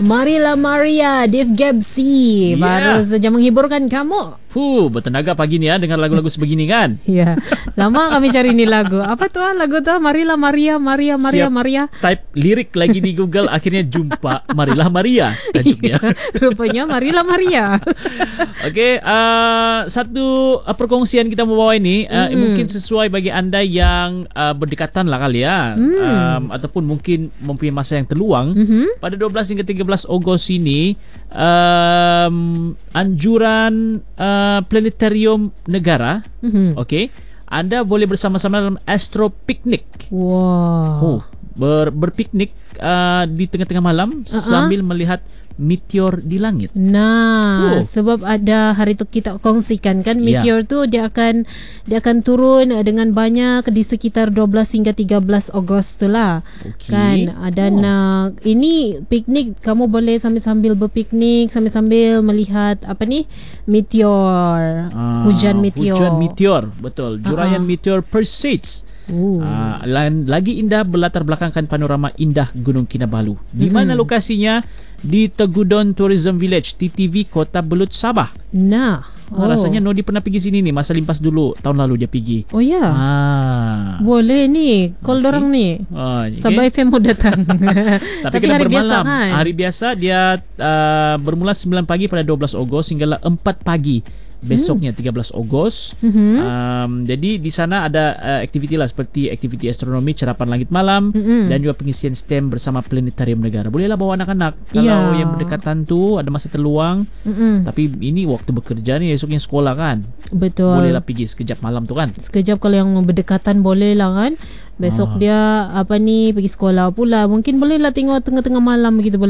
Marilah Maria, Dave Gabsy baru saja menghiburkan kamu. Bertenaga pagi ni dengar lagu-lagu sebegini kan. Ya, lama kami cari ni lagu. Apa tu lagu tu? Marilah Maria, Maria, Maria, Siap Maria. Type lirik lagi di Google, akhirnya jumpa Marilah Maria tajuknya. Rupanya Marilah Maria. Okey, satu perkongsian kita membawa ini mungkin sesuai bagi anda yang berdekatan lah kali ya, ataupun mungkin mempunyai masa yang terluang. Pada 12 hingga 13 Ogos ini anjuran planetarium negara, okey, anda boleh bersama-sama dalam Astro Picnic. Wow. Berpiknik di tengah-tengah malam sambil melihat meteor di langit. Nah, sebab ada hari tu kita kongsikan kan, meteor tu dia akan turun dengan banyak di sekitar 12 hingga 13 Ogos tu lah. Kan. Dan ini piknik, kamu boleh sambil berpiknik sambil melihat apa ni? Meteor. Hujan meteor. Hujan meteor, betul. Jurayan meteor Perseids. Lagi indah berlatar belakangkan panorama indah Gunung Kinabalu. Di mana lokasinya? Di Tegudon Tourism Village, TTV, Kota Belud, Sabah. Nah, rasanya Nodi pernah pergi sini ni masa limpas dulu, tahun lalu dia pergi. Oh ya. Boleh ni, call dorang ni. Sabah FM mau datang. Tapi kena hari bermalam. Biasa, kan? Hari biasa dia bermula 9 pagi pada 12 Ogos hinggalah 4 pagi besoknya 13 Ogos. Jadi di sana ada aktiviti lah, seperti aktiviti astronomi, cerapan langit malam, dan juga pengisian STEM bersama planetarium negara. Bolehlah bawa anak-anak kalau yang berdekatan tu ada masa terluang. Tapi ini waktu bekerja ni, esoknya sekolah kan. Betul. Bolehlah pergi sekejap malam tu kan. Sekejap kalau yang berdekatan boleh lah kan. Besok dia pergi sekolah pula. Mungkin bolehlah tengok tengah-tengah malam begitu.